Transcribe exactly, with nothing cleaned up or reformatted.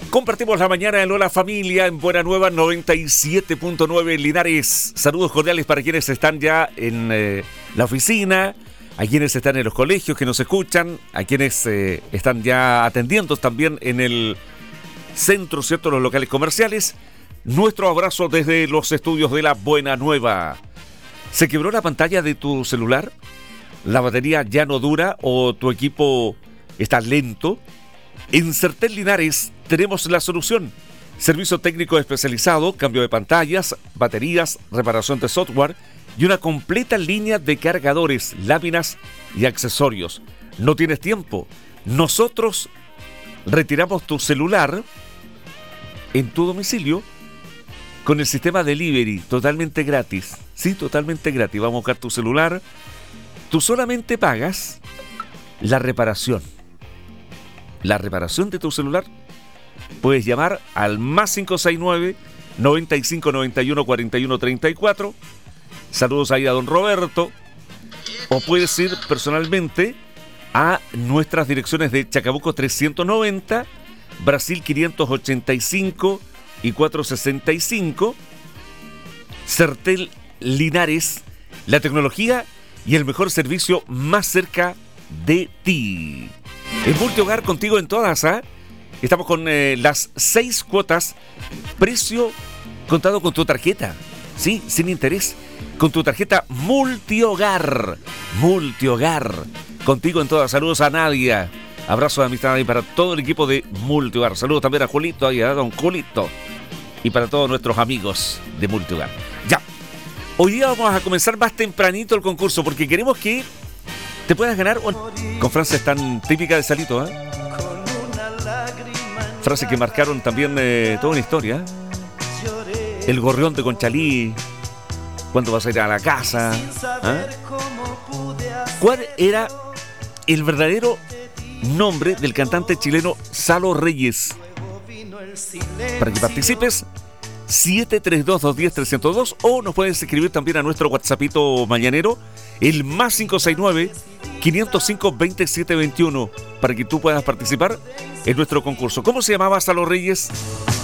Compartimos la mañana en Hola Familia en Buena Nueva noventa y siete punto nueve Linares. Saludos cordiales para quienes están ya en eh, la oficina, a quienes están en los colegios que nos escuchan, a quienes eh, están ya atendiendo también en el centro, ¿cierto?, los locales comerciales. Nuestro abrazo desde los estudios de la Buena Nueva. ¿Se quebró la pantalla de tu celular? ¿La batería ya no dura o tu equipo está lento? En Certel Linares tenemos la solución. Servicio técnico especializado, cambio de pantallas, baterías, reparación de software y una completa línea de cargadores, láminas y accesorios. ¿No tienes tiempo? Nosotros retiramos tu celular en tu domicilio con el sistema Delivery, totalmente gratis. Sí, totalmente gratis. Vamos a buscar tu celular. Tú solamente pagas la reparación. La reparación de tu celular. Puedes llamar al más cinco seis nueve, noventa y cinco, noventa y uno, cuarenta y uno, treinta y cuatro. Saludos ahí a don Roberto. O puedes ir personalmente a nuestras direcciones de Chacabuco trescientos noventa, Brasil quinientos ochenta y cinco y cuatrocientos sesenta y cinco. Certel Linares, la tecnología y el mejor servicio más cerca de ti. En Multihogar, contigo en todas, ¿ah? ¿eh? Estamos con eh, las seis cuotas, precio contado con tu tarjeta. Sí, sin interés. Con tu tarjeta Multihogar. Multihogar. Contigo en todas. Saludos a Nadia. Abrazo de amistad ahí para todo el equipo de Multihogar. Saludos también a Julito, ahí a don Julito. Y para todos nuestros amigos de Multihogar. Ya. Hoy día vamos a comenzar más tempranito el concurso porque queremos que te puedas ganar bueno, con frases tan típicas de Salito, ¿eh? Frases que marcaron también eh, toda una historia. El gorrión de Conchalí. ¿Cuándo vas a ir a la casa? ¿Ah? ¿Cuál era el verdadero nombre del cantante chileno Salo Reyes? Para que participes, siete tres dos, dos uno cero, tres cero dos o nos puedes escribir también a nuestro WhatsAppito mañanero, el más cinco seis nueve, quinientos cinco, veintisiete veintiuno, para que tú puedas participar en nuestro concurso. ¿Cómo se llamaba Salo Reyes?